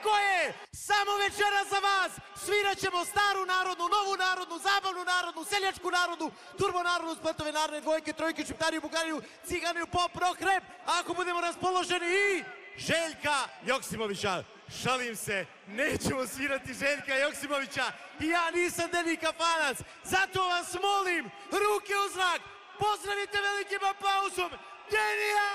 Tako je! Samo večera za vas svirat ćemo staru narodnu, novu narodnu, zabavnu narodnu, seljačku narodnu, turbo narodnu, spletove narodne, dvojke, trojke, šiptariju, bugariju, ciganiju, pop, rock, rap, ako budemo raspoloženi i Željka Joksimovića. Šalim se, nećemo svirati Željka Joksimovića i ja nisam Deni Kafanac, zato vas molim, ruke u zrak, pozdravite velikim aplauzom Denija!